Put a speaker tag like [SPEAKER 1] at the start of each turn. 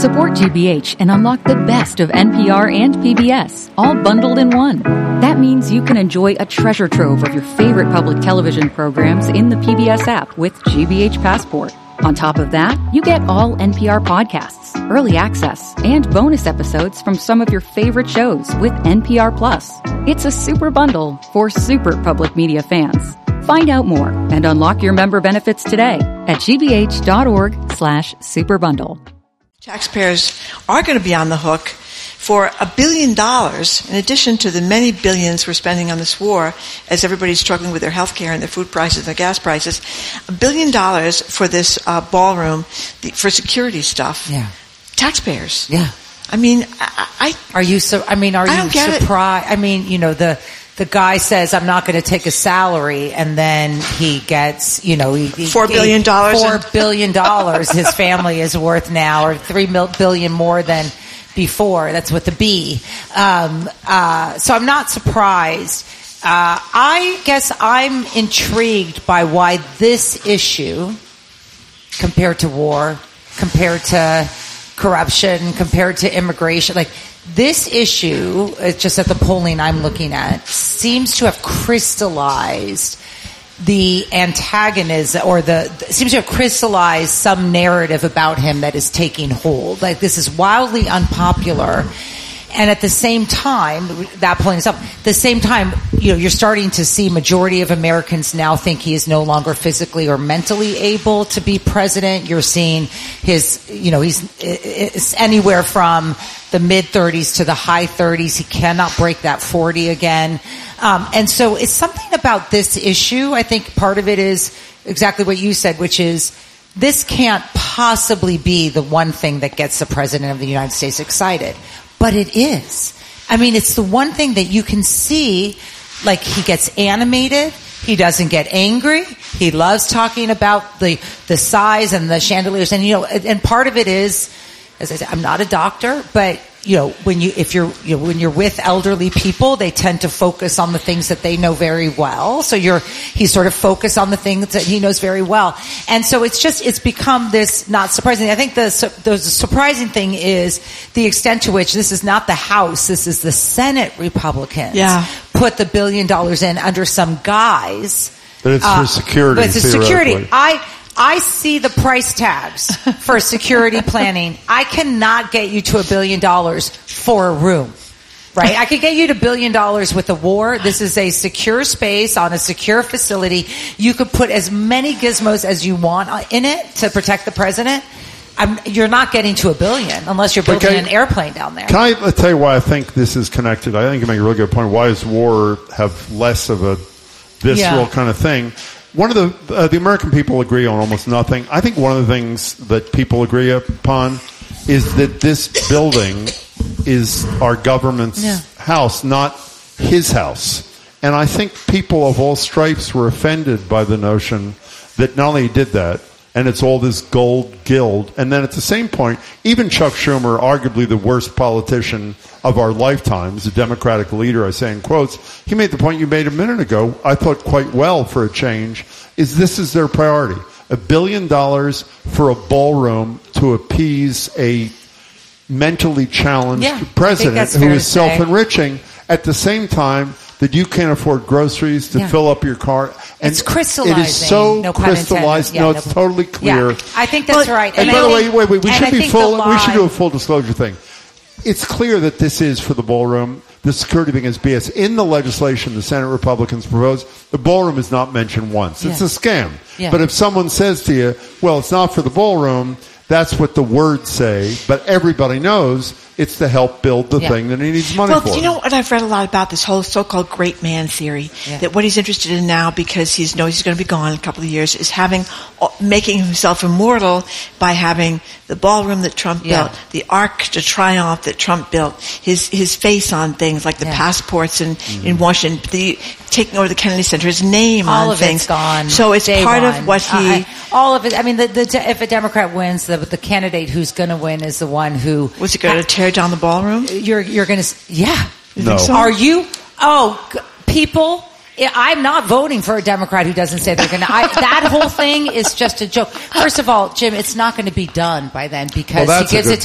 [SPEAKER 1] Support GBH and unlock the best of NPR and PBS, all bundled in one. That means you can enjoy a treasure trove of your favorite public television programs in the PBS app with GBH Passport. On top of that, you get all NPR podcasts, early access, and bonus episodes from some of your favorite shows with NPR Plus. It's a super bundle for super public media fans. Find out more and unlock your member benefits today at gbh.org/superbundle.
[SPEAKER 2] Taxpayers are going to be on the hook for $1 billion, in addition to the many billions we're spending on this war, as everybody's struggling with their health care and their food prices and their gas prices. $1 billion for this ballroom, for security stuff.
[SPEAKER 3] Yeah.
[SPEAKER 2] Taxpayers.
[SPEAKER 3] Yeah.
[SPEAKER 2] I mean,
[SPEAKER 3] Are you surprised? I mean, you know, the guy says, I'm not going to take a salary, and then he gets, you know,
[SPEAKER 2] $4 billion.
[SPEAKER 3] $4 billion his family is worth now, or $3 billion more than before. That's with the B. So I'm not surprised. I guess I'm intrigued by why this issue, compared to war, compared to corruption, compared to immigration, like, this issue, just at the polling I'm looking at, seems to have crystallized the antagonism, or seems to have crystallized some narrative about him that is taking hold. Like, this is wildly unpopular. And at the same time, that polling is up. At the same time, you know, you're starting to see majority of Americans now think he is no longer physically or mentally able to be president. You're seeing his, you know, he's anywhere from the mid-30s to the high 30s. He cannot break that 40 again. And so it's something about this issue. I think part of it is exactly what you said, which is this can't possibly be the one thing that gets the president of the United States excited. But it is. I mean, it's the one thing that you can see, like, he gets animated. He doesn't get angry. He loves talking about the size and the chandeliers. And, you know, and part of it is, as I said, I'm not a doctor, but, you know, when you're with elderly people, they tend to focus on the things that they know very well. So he's sort of focused on the things that he knows very well. And so it's become this not surprising. I think the surprising thing is the extent to which this is not the House, this is the Senate Republicans.
[SPEAKER 2] Yeah.
[SPEAKER 3] Put the $1 billion in under some guise.
[SPEAKER 4] But it's for security.
[SPEAKER 3] But it's security. I see the price tags for security planning. I cannot get you to $1 billion for a room, right? I could get you to $1 billion with a war. This is a secure space on a secure facility. You could put as many gizmos as you want in it to protect the president. You're not getting to $1 billion unless you're building an airplane down there.
[SPEAKER 4] Can I tell you why I think this is connected? I think you make a really good point. Why does war have less of a visceral kind of thing? One of the American people agree on almost nothing. I think one of the things that people agree upon is that this building is our government's house, not his house. And I think people of all stripes were offended by the notion that not only he did that, and it's all this gold gild, and then at the same point, even Chuck Schumer, arguably the worst politician of our lifetimes, a Democratic leader, I say in quotes, he made the point you made a minute ago, I thought quite well for a change, is this is their priority. $1 billion for a ballroom to appease a mentally challenged president who is self-enriching at the same time that you can't afford groceries to fill up your car. And
[SPEAKER 3] it's crystallizing.
[SPEAKER 4] It is so crystallized. It's totally clear.
[SPEAKER 3] Yeah. I think that's right.
[SPEAKER 4] And by the way, wait, we should be full. We should do a full disclosure thing. It's clear that this is for the ballroom. The security thing is BS. In the legislation the Senate Republicans proposed, the ballroom is not mentioned once. It's a scam. Yeah. But if someone says to you, well, it's not for the ballroom, that's what the words say. But everybody knows it's to help build the thing that he needs money for.
[SPEAKER 2] Well, you know what I've read a lot about this whole so-called great man theory, that what he's interested in now, because he knows he's going to be gone in a couple of years, is making himself immortal by having the ballroom that Trump built, the Arc de Triomphe that Trump built, his face on things like the passports in Washington, taking over the Kennedy Center, his name
[SPEAKER 3] all
[SPEAKER 2] on
[SPEAKER 3] of
[SPEAKER 2] things.
[SPEAKER 3] It's gone.
[SPEAKER 2] So it's part of what he...
[SPEAKER 3] all of it. I mean, if a Democrat wins, the candidate who's going to win is the one who...
[SPEAKER 2] Was he going to tear down the ballroom?
[SPEAKER 3] You're going to...
[SPEAKER 4] No.
[SPEAKER 3] So? Are you... People... I'm not voting for a Democrat who doesn't say they're going to... that whole thing is just a joke. First of all, Jim, it's not going to be done by then because he gives it to